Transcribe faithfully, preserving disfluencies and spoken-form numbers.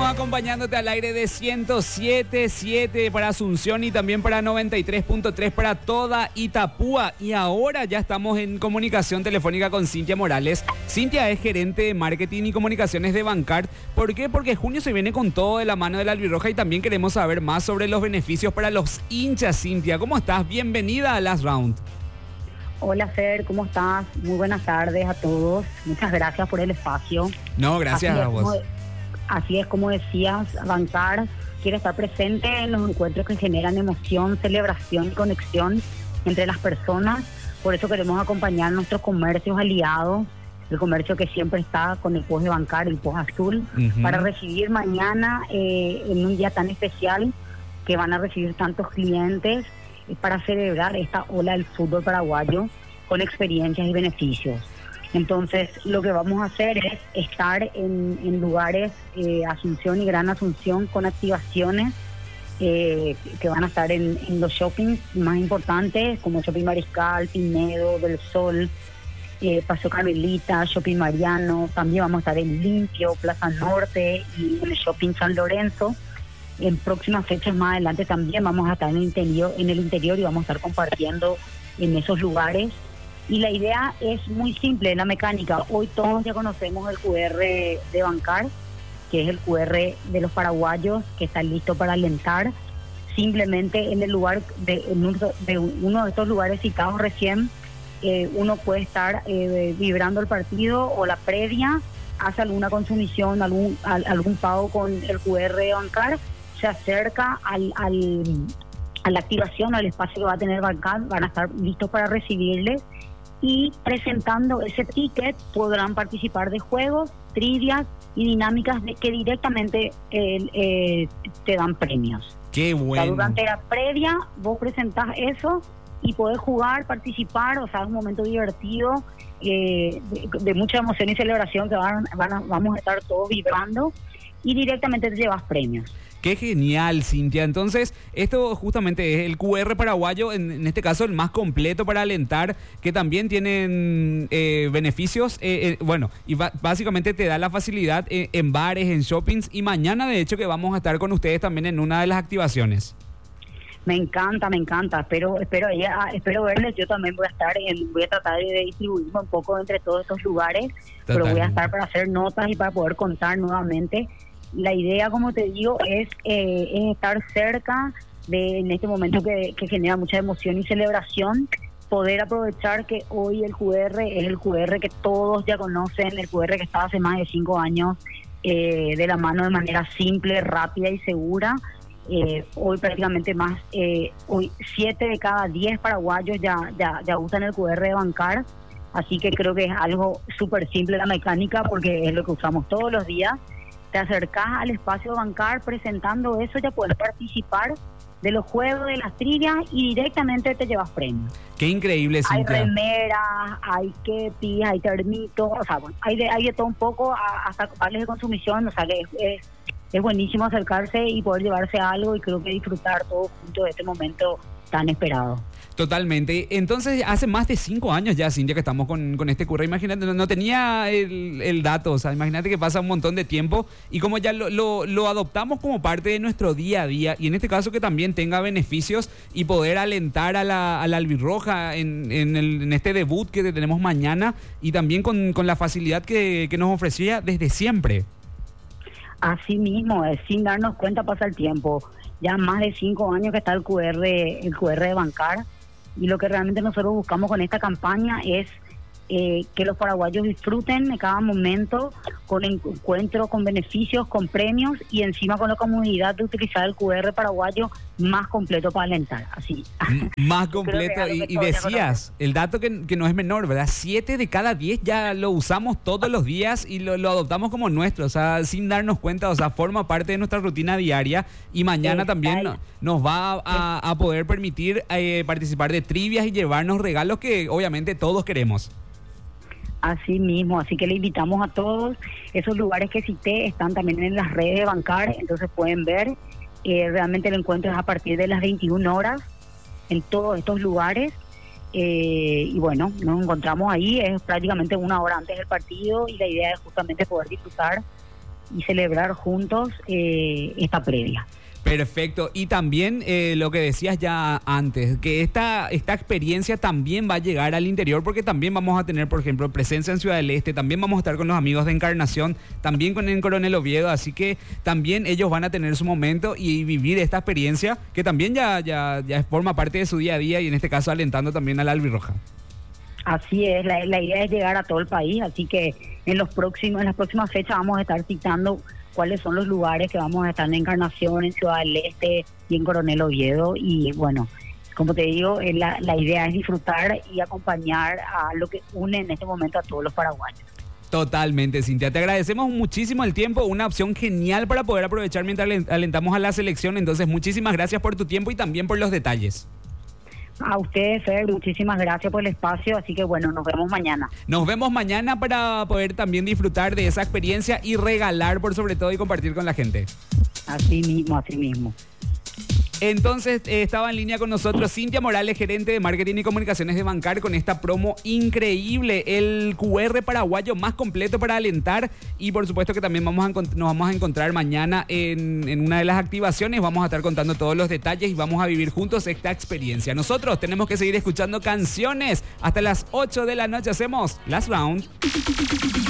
Seguimos acompañándote al aire de ciento siete punto siete para Asunción y también para noventa y tres punto tres para toda Itapúa. Y ahora ya estamos en comunicación telefónica con Cintia Morales. Cintia es gerente de marketing y comunicaciones de Bancard. ¿Por qué? Porque junio se viene con todo de la mano de la albirroja y también queremos saber más sobre los beneficios para los hinchas. Cintia, ¿cómo estás? Bienvenida a Last Round. Hola Fer, ¿cómo estás? Muy buenas tardes a todos. Muchas gracias por el espacio. No, gracias a vos. Como, así es como decías, Bancard quiere estar presente en los encuentros que generan emoción, celebración y conexión entre las personas. Por eso queremos acompañar a nuestros comercios aliados, el comercio que siempre está con el post de Bancard, el post azul, uh-huh. para recibir mañana, eh, en un día tan especial, que van a recibir tantos clientes, para celebrar esta ola del fútbol paraguayo con experiencias y beneficios. Entonces, lo que vamos a hacer es estar en, en lugares, eh, Asunción y Gran Asunción, con activaciones eh, que van a estar en, en los shoppings más importantes, como Shopping Mariscal, Pinedo, Del Sol, eh, Paseo Carmelita, Shopping Mariano. También vamos a estar en Limpio, Plaza Norte y en el Shopping San Lorenzo. En próximas fechas más adelante también vamos a estar en el interior, en el interior y vamos a estar compartiendo en esos lugares. Y la idea es muy simple, la mecánica. Hoy todos ya conocemos el Q R de Bancard, que es el Q R de los paraguayos, que está listo para alentar. Simplemente en el lugar de, en uno, de uno de estos lugares citados recién, eh, uno puede estar eh, vibrando el partido o la previa, hace alguna consumición, algún, al, algún pago con el Q R de Bancard, se acerca al, al, a la activación, al espacio que va a tener Bancard, van a estar listos para recibirles y presentando ese ticket podrán participar de juegos, trivias y dinámicas de, que directamente eh, eh, te dan premios. ¡Qué bueno! O sea, durante la previa vos presentás eso y podés jugar, participar, o sea, es un momento divertido, eh, de, de mucha emoción y celebración que van, van a, vamos a estar todos vibrando y directamente te llevas premios. ¡Qué genial, Cintia! Entonces, esto justamente es el Q R paraguayo, en, en este caso el más completo para alentar, que también tienen eh, beneficios, eh, eh, bueno, y va, básicamente te da la facilidad eh, en bares, en shoppings, y mañana de hecho que vamos a estar con ustedes también en una de las activaciones. Me encanta, me encanta, espero espero espero verles. Yo también voy a estar, en, voy a tratar de distribuirme un poco entre todos estos lugares, Total. pero voy a estar para hacer notas y para poder contar nuevamente. La idea, como te digo, es, eh, es estar cerca de, en este momento que, que genera mucha emoción y celebración, poder aprovechar que hoy el Q R es el Q R que todos ya conocen, el Q R que estaba hace más de cinco años eh, de la mano de manera simple, rápida y segura. Eh, hoy prácticamente más, eh, hoy siete de cada diez paraguayos ya, ya, ya usan el Q R de Bancard, así que creo que es algo súper simple la mecánica porque es lo que usamos todos los días. Te acercás al espacio de Bancard presentando eso, ya puedes participar de los juegos, de las trivias y directamente te llevas premios. Qué increíble, Cintia. Hay remeras, hay kepis, hay termitos, o sea, bueno, hay de, hay de todo un poco, hasta vales de consumición, o sea, que es, es, es buenísimo acercarse y poder llevarse algo y creo que disfrutar todos juntos de este momento tan esperado. Totalmente. Entonces, hace más de cinco años ya, Cintia, que estamos con, con este Q R. Imagínate, no, no tenía el, el dato, o sea, imagínate que pasa un montón de tiempo y como ya lo, lo, lo adoptamos como parte de nuestro día a día y en este caso que también tenga beneficios y poder alentar a la, a la albirroja en, en, el, en este debut que tenemos mañana y también con, con la facilidad que, que nos ofrecía desde siempre. Así mismo, eh, sin darnos cuenta pasa el tiempo. Ya más de cinco años que está el Q R, el Q R de Bancard. Y lo que realmente nosotros buscamos con esta campaña es eh, que los paraguayos disfruten de cada momento con encuentros, con beneficios, con premios y encima con la comodidad de utilizar el Q R paraguayo más completo para alentar. Así. Más completo. Y, y decías, el dato que, que no es menor, ¿verdad? Siete de cada diez ya lo usamos todos los días y lo, lo adoptamos como nuestro, o sea, sin darnos cuenta, o sea, forma parte de nuestra rutina diaria y mañana Está también no, nos va a, a poder permitir eh, participar de trivias y llevarnos regalos que obviamente todos queremos. Así mismo, así que le invitamos a todos. Esos lugares que cité están también en las redes de Bancard, entonces pueden ver. Eh, realmente el encuentro es a partir de las veintiuna horas en todos estos lugares. Eh, y bueno, nos encontramos ahí, es prácticamente una hora antes del partido y la idea es justamente poder disfrutar y celebrar juntos eh, esta previa. Perfecto. Y también eh, lo que decías ya antes, que esta, esta experiencia también va a llegar al interior, porque también vamos a tener, por ejemplo, presencia en Ciudad del Este, también vamos a estar con los amigos de Encarnación, también con el Coronel Oviedo, así que también ellos van a tener su momento y vivir esta experiencia que también ya, ya, ya forma parte de su día a día y en este caso alentando también a la albirroja. Así es, la, la idea es llegar a todo el país, así que en los próximos, en las próximas fechas vamos a estar citando cuáles son los lugares que vamos a estar en Encarnación, en Ciudad del Este y en Coronel Oviedo. Y bueno, como te digo, la, la idea es disfrutar y acompañar a lo que une en este momento a todos los paraguayos. Totalmente, Cintia. Te agradecemos muchísimo el tiempo, una opción genial para poder aprovechar mientras alentamos a la selección. Entonces, muchísimas gracias por tu tiempo y también por los detalles. A ustedes, Fer, muchísimas gracias por el espacio, así que bueno, nos vemos mañana. Nos vemos mañana para poder también disfrutar de esa experiencia y regalar por sobre todo y compartir con la gente. Así mismo, así mismo. Entonces eh, estaba en línea con nosotros Cintia Morales, gerente de marketing y comunicaciones de Bancar, con esta promo increíble, el Q R paraguayo más completo para alentar. Y por supuesto que también vamos a nos vamos a encontrar mañana en, en una de las activaciones. Vamos a estar contando todos los detalles y vamos a vivir juntos esta experiencia. Nosotros tenemos que seguir escuchando canciones hasta las ocho de la noche. Hacemos Last Round.